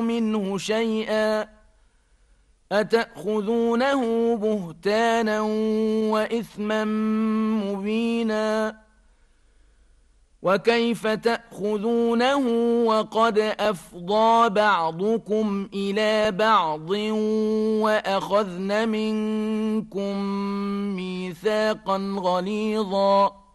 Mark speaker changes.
Speaker 1: منه شيئا أتأخذونه بهتانا وإثما مبينا وكيف تأخذونه وقد أفضى بعضكم إلى بعض وأخذن منكم ميثاقا غليظا